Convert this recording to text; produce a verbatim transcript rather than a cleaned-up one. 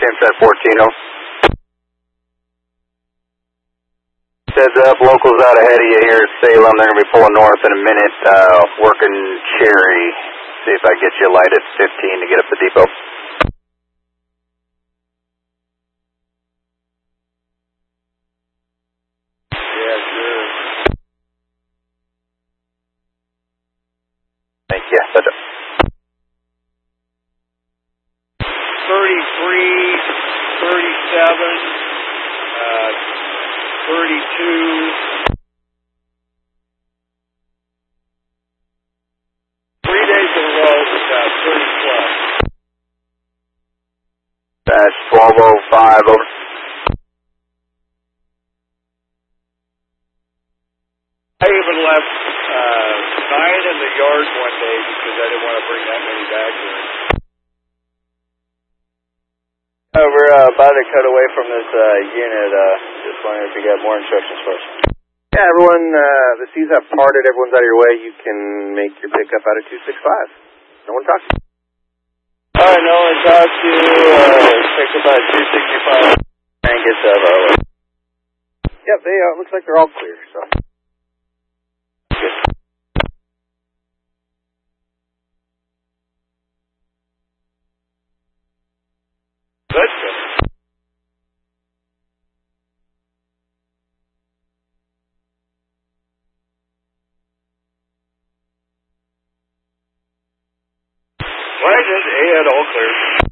James at fourteen oh. Heads up, locals out ahead of you here at Salem. They're going to be pulling north in a minute, uh, working Cherry. See if I get you a light at fifteen to get up the depot. Yeah, sure. Thank you. Touch up. thirty-three, thirty-seven, uh, thirty-two. Three days in a row with uh, thirty plus. That's twelve oh five, over. I even left uh, nine in the yard one day because I didn't want to bring that many back here. Uh, we're uh, about to cut away from this uh, unit. Uh, just wondering if you got more instructions for us. Yeah, everyone, uh, the seas have parted. Everyone's out of your way. You can make your pickup out of two six five. No one talks to you. All right, no one talks to you. Uh, pick up at two sixty-five and get to our way. Yep, they uh, looks like they're all clear. So. Good. Good. Why did A had all clear?